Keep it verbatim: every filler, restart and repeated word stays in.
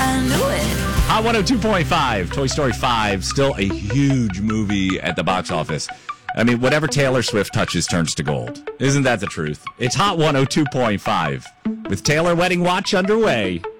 I knew it. Hot one oh two point five, Toy Story five, still a huge movie at the box office. I mean, whatever Taylor Swift touches turns to gold. Isn't that the truth? It's Hot one oh two point five with Taylor Wedding Watch underway.